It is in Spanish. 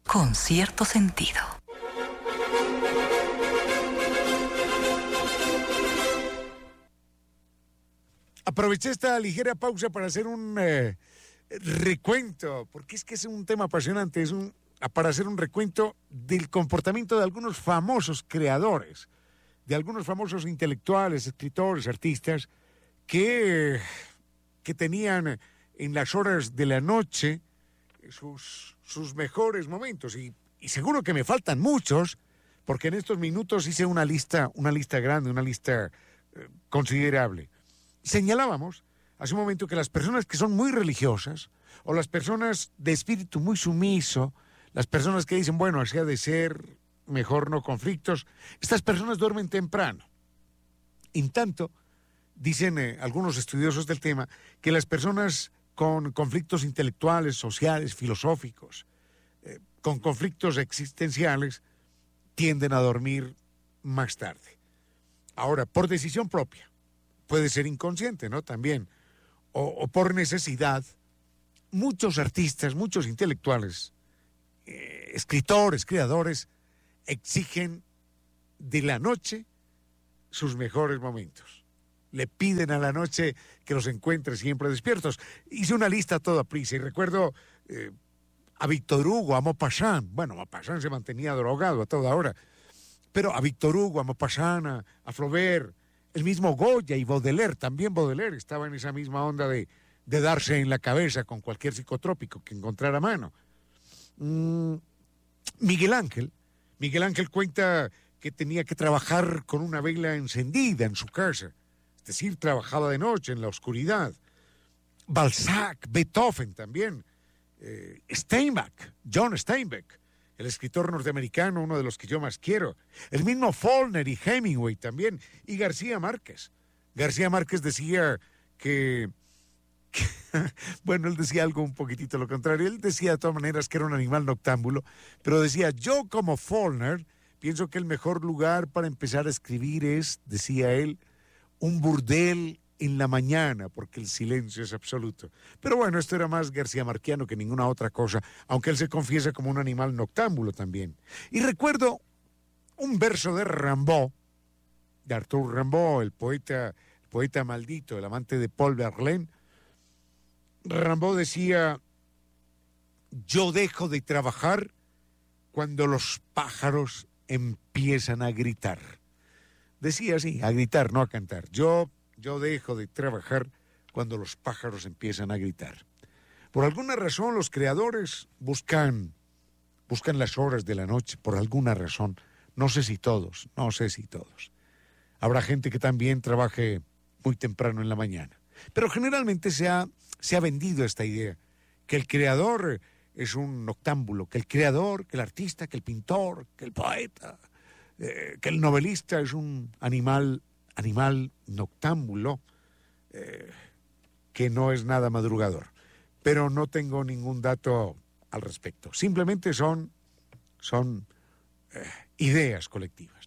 con cierto sentido. Aproveché esta ligera pausa para hacer un recuento, porque es que es un tema apasionante, para hacer un recuento del comportamiento de algunos famosos creadores, de algunos famosos intelectuales, escritores, artistas, que tenían en las horas de la noche sus mejores momentos. Y seguro que me faltan muchos, porque en estos minutos hice una lista grande, una lista considerable. Señalábamos hace un momento que las personas que son muy religiosas, o las personas de espíritu muy sumiso, las personas que dicen, bueno, así ha de ser, mejor no conflictos, estas personas duermen temprano. En tanto, dicen algunos estudiosos del tema, que las personas con conflictos intelectuales, sociales, filosóficos, con conflictos existenciales, tienden a dormir más tarde. Ahora, por decisión propia, puede ser inconsciente, ¿no? También, o por necesidad, muchos artistas, muchos intelectuales, escritores, creadores, exigen de la noche sus mejores momentos. Le piden a la noche que los encuentre siempre despiertos. Hice una lista a toda prisa y recuerdo a Víctor Hugo, a Maupassant. Bueno, Maupassant se mantenía drogado a toda hora, pero a Víctor Hugo, a Maupassant, a Flaubert, el mismo Goya y Baudelaire. También Baudelaire estaba en esa misma onda de darse en la cabeza con cualquier psicotrópico que encontrara a mano. Miguel Ángel cuenta que tenía que trabajar con una vela encendida en su casa, es decir, trabajaba de noche en la oscuridad. Balzac, Beethoven también, John Steinbeck, el escritor norteamericano, uno de los que yo más quiero, el mismo Faulkner y Hemingway también, y García Márquez. García Márquez decía que bueno, él decía algo un poquitito lo contrario. Él decía de todas maneras que era un animal noctámbulo, pero decía, yo como Faulkner pienso que el mejor lugar para empezar a escribir es, decía él, un burdel en la mañana, porque el silencio es absoluto. Pero bueno, esto era más García Marquiano que ninguna otra cosa, aunque él se confiesa como un animal noctámbulo también. Y recuerdo un verso de Rimbaud, de Arthur Rimbaud, el poeta maldito, el amante de Paul Verlaine. Rimbaud decía, yo dejo de trabajar cuando los pájaros empiezan a gritar. Decía así, a gritar, no a cantar. Yo dejo de trabajar cuando los pájaros empiezan a gritar. Por alguna razón los creadores buscan las horas de la noche, por alguna razón. No sé si todos. Habrá gente que también trabaje muy temprano en la mañana. Pero generalmente se ha vendido esta idea, que el creador es un noctámbulo, que el artista, que el pintor, que el poeta, que el novelista es un animal noctámbulo, que no es nada madrugador. Pero no tengo ningún dato al respecto. Simplemente son ideas colectivas.